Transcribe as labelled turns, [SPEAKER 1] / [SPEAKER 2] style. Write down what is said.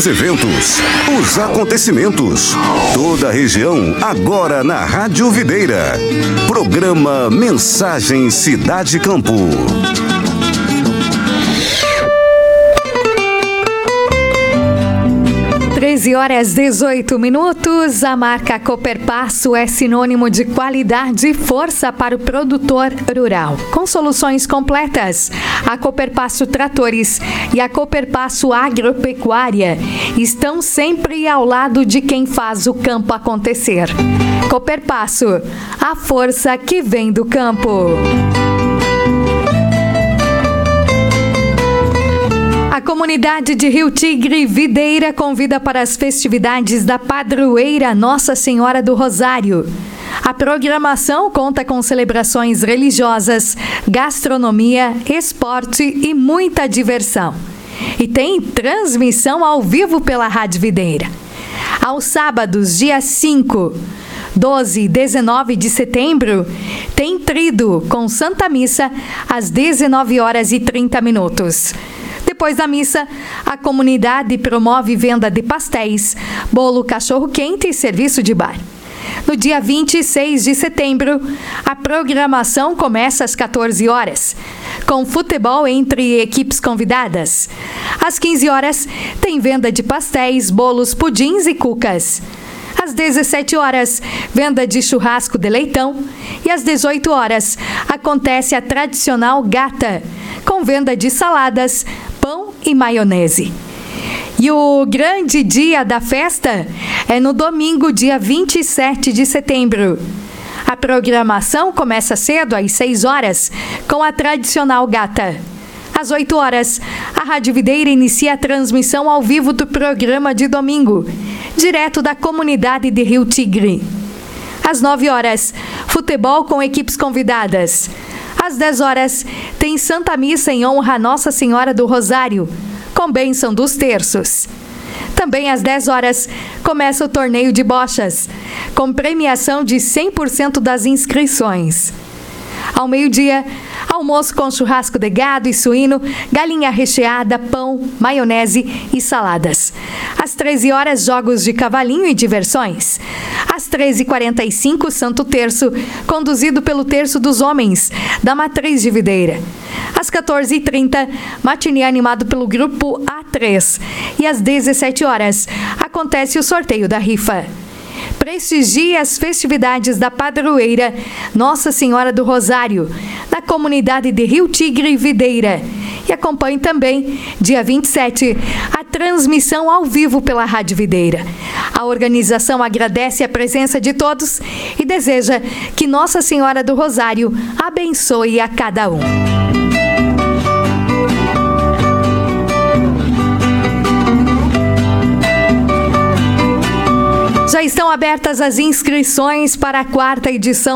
[SPEAKER 1] Os eventos, os acontecimentos, toda a região agora na Rádio Videira. Programa Mensagem Cidade Campo.
[SPEAKER 2] 13h18. A marca Cooperpasso é sinônimo de qualidade e força para o produtor rural. Com soluções completas, a Cooperpasso Tratores e a Cooperpasso Agropecuária estão sempre ao lado de quem faz o campo acontecer. Cooperpasso, a força que vem do campo. A comunidade de Rio Tigre Videira convida para as festividades da Padroeira Nossa Senhora do Rosário. A programação conta com celebrações religiosas, gastronomia, esporte e muita diversão. E tem transmissão ao vivo pela Rádio Videira. Aos sábados, dia 5, 12 e 19 de setembro, tem Tríduo com Santa Missa às 19h30. Depois da missa, a comunidade promove venda de pastéis, bolo cachorro-quente e serviço de bar. No dia 26 de setembro, a programação começa às 14 horas, com futebol entre equipes convidadas. Às 15 horas, tem venda de pastéis, bolos, pudins e cucas. Às 17 horas, venda de churrasco de leitão. E às 18 horas, acontece a tradicional gata, com venda de saladas, pão e maionese. E o grande dia da festa é no domingo, dia 27 de setembro. A programação começa cedo, às 6 horas, com a tradicional gata. Às 8 horas, a Rádio Videira inicia a transmissão ao vivo do programa de domingo, direto da comunidade de Rio Tigre. Às 9 horas, futebol com equipes convidadas. Às 10 horas, tem Santa Missa em honra a Nossa Senhora do Rosário, com bênção dos terços. Também às 10 horas, começa o torneio de bochas, com premiação de 100% das inscrições. Ao meio-dia, almoço com churrasco de gado e suíno, galinha recheada, pão, maionese e saladas. Às 13 horas, jogos de cavalinho e diversões. Às 13h45, Santo Terço, conduzido pelo Terço dos Homens, da Matriz de Videira. Às 14h30, matinê animado pelo Grupo A3. E às 17 horas, acontece o sorteio da rifa. Prestigie as festividades da Padroeira Nossa Senhora do Rosário, na comunidade de Rio Tigre Videira. E acompanhe também, dia 27, a transmissão ao vivo pela Rádio Videira. A organização agradece a presença de todos e deseja que Nossa Senhora do Rosário abençoe a cada um. Já estão abertas as inscrições para a 4ª edição